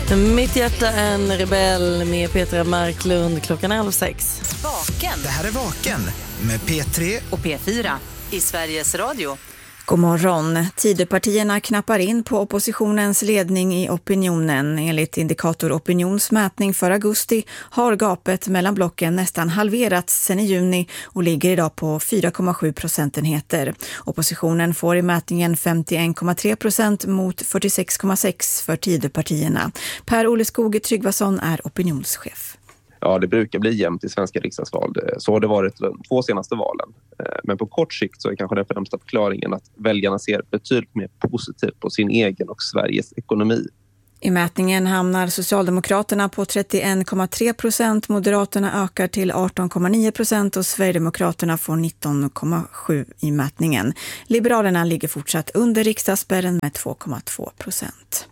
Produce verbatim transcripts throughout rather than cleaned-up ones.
Mitt hjärta en rebell med Petra Marklund klockan halv sex. Vaken. Det här är Vaken med P tre och P fyra i Sveriges Radio. God morgon. Tidöpartierna knappar in på oppositionens ledning i opinionen. Enligt Indikator opinionsmätning för augusti har gapet mellan blocken nästan halverats sedan i juni och ligger idag på fyra komma sju procentenheter. Oppositionen får i mätningen femtioen komma tre procent mot fyrtiosex komma sex för Tidöpartierna. Per-Olle Skog Tryggvason är opinionschef. Ja, det brukar bli jämnt i svenska riksdagsval. Så har det varit de två senaste valen. Men på kort sikt så är kanske den främsta förklaringen att väljarna ser betydligt mer positivt på sin egen och Sveriges ekonomi. I mätningen hamnar Socialdemokraterna på trettioen komma tre procent, Moderaterna ökar till arton komma nio procent och Sverigedemokraterna får nitton komma sju i mätningen. Liberalerna ligger fortsatt under riksdagsspärren med två komma två procent.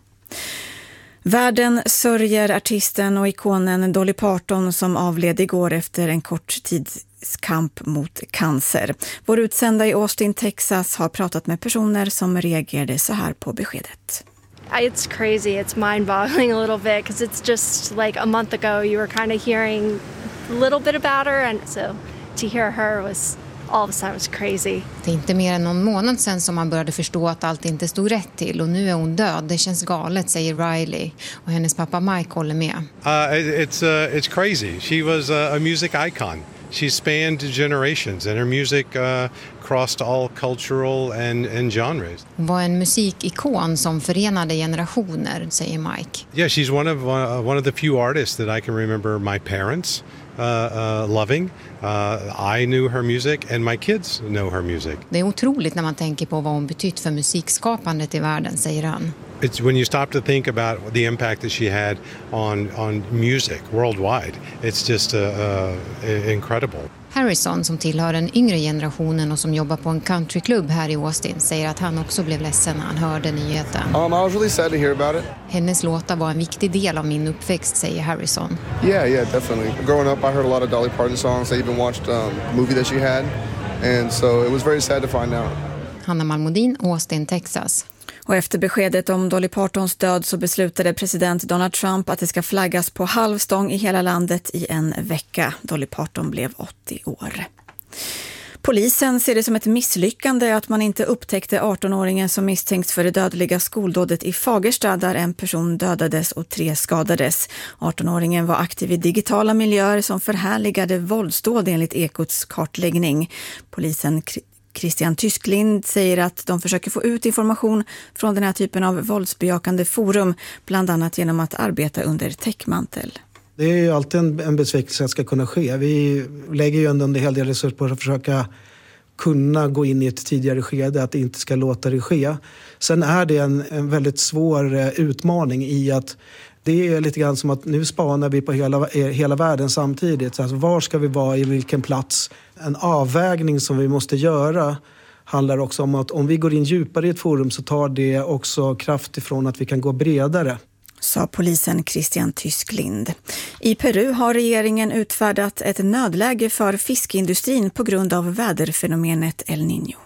Världen sörjer artisten och ikonen Dolly Parton som avled igår efter en kort tids kamp mot cancer. Vår utsända i Austin, Texas har pratat med personer som reagerade så här på beskedet. It's crazy, it's mind-boggling a little bit because it's just like a month ago you were kind of hearing a little bit about her and so to hear her was all of a sudden was crazy. Det är inte mer än någon månad sedan som man började förstå att allt inte stod rätt till och nu är hon död. Det känns galet, säger Riley och hennes pappa Mike håller med. Uh, it's uh, it's crazy. She was a, a music icon. She spanned generations and her music uh, crossed all cultural and, and genres. Hon var en musikikon som förenade generationer, säger Mike. Yeah, she's one of uh, one of the few artists that I can remember my parents Uh, uh, loving. Uh, I knew her music and my kids know her music. Det är otroligt när man tänker på vad hon betytt för musikskapandet i världen, säger han. It's when you stop to think about the impact that she had on on music worldwide. It's just uh, uh, incredible. Harrison, som tillhör den yngre generationen och som jobbar på en countryklubb här i Austin, säger att han också blev ledsen när han hörde nyheten. Um, I was really sad to hear about it. Hennes låtar var en viktig del av min uppväxt, säger Harrison. Yeah, yeah, definitely. Growing up, I heard a lot of Dolly Parton songs. I even watched um, the movie that she had. And so it was very sad to find out. Hanna Malmodin, Austin, Texas. Och efter beskedet om Dolly Partons död så beslutade president Donald Trump att det ska flaggas på halvstång i hela landet i en vecka. Dolly Parton blev åttio år. Polisen ser det som ett misslyckande att man inte upptäckte arton-åringen som misstänks för det dödliga skoldådet i Fagersta där en person dödades och tre skadades. arton-åringen var aktiv i digitala miljöer som förhärligade våldsdåd enligt Ekots kartläggning. Polisen Christian Tysklind säger att de försöker få ut information från den här typen av våldsbejakande forum, bland annat genom att arbeta under täckmantel. Det är ju alltid en, en besvikelse att ska kunna ske. Vi lägger ju ändå en hel del resurser på att försöka kunna gå in i ett tidigare skede, att inte ska låta det ske. Sen är det en, en väldigt svår eh, utmaning i att det är lite grann som att nu spanar vi på hela, hela världen samtidigt. Så alltså, var ska vi vara, i vilken plats? En avvägning som vi måste göra handlar också om att om vi går in djupare i ett forum så tar det också kraft ifrån att vi kan gå bredare. Sa polisen Christian Tysklind. I Peru har regeringen utfärdat ett nödläge för fiskindustrin på grund av väderfenomenet El Niño.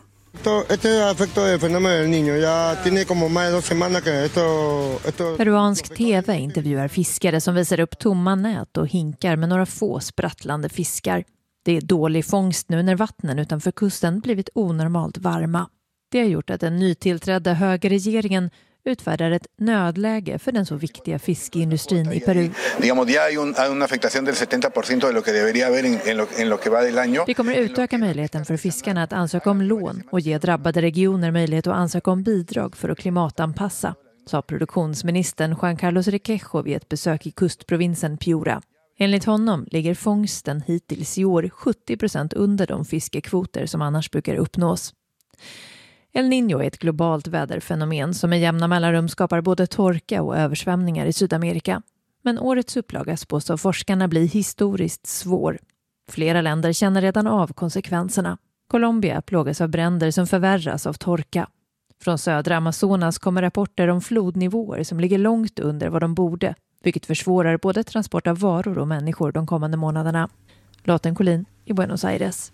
Peruansk tv intervjuar fiskare som visar upp tomma nät och hinkar med några få sprattlande fiskar. Det är dålig fångst nu när vattnen utanför kusten blivit onormalt varma. Det har gjort att den nytillträdda högerregeringen utfärdar ett nödläge för den så viktiga fiskeindustrin i Peru. Vi kommer utöka möjligheten för fiskarna att ansöka om lån och ge drabbade regioner möjlighet att ansöka om bidrag för att klimatanpassa, sa produktionsministern Juan Carlos Requejo vid ett besök i kustprovinsen Piura. Enligt honom ligger fångsten hittills i år sjuttio procent under de fiskekvoter som annars brukar uppnås. El Niño är ett globalt väderfenomen som med jämna mellanrum skapar både torka och översvämningar i Sydamerika. Men årets upplaga spås av forskarna bli historiskt svår. Flera länder känner redan av konsekvenserna. Colombia plågas av bränder som förvärras av torka. Från södra Amazonas kommer rapporter om flodnivåer som ligger långt under vad de borde, vilket försvårar både transport av varor och människor de kommande månaderna. Lotten Collin i Buenos Aires.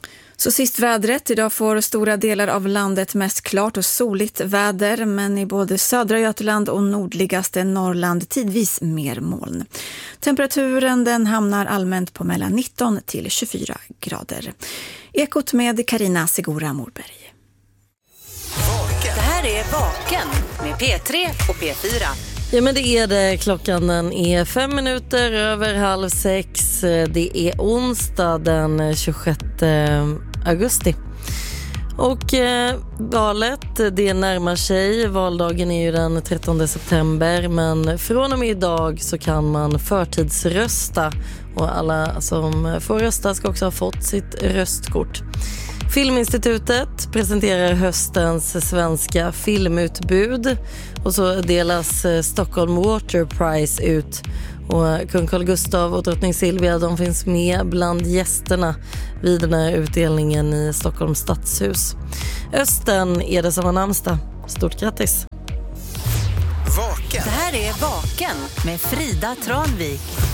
Så sist vädret. Idag får stora delar av landet mest klart och soligt väder, men i både södra Götaland och nordligaste Norrland tidvis mer moln. Temperaturen den hamnar allmänt på mellan nitton till tjugofyra grader. Ekot med Carina Segura Morberg. Det här är Vaken med P tre och P fyra. Ja, men det är det. Klockan den är fem minuter över halv sex. Det är onsdag den tjugosjätte augusti. Och eh, valet, det närmar sig. Valdagen är ju den trettonde september. Men från och med idag så kan man förtidsrösta. Och alla som får rösta ska också ha fått sitt röstkort. Filminstitutet presenterar höstens svenska filmutbud och så delas Stockholm Water Prize ut. Och kung Carl Gustaf och drottning Silvia, de finns med bland gästerna vid den här utdelningen i Stockholms stadshus. Östen är det som har namnsdag. Stort grattis! Vaken. Det här är Vaken med Frida Tranvik.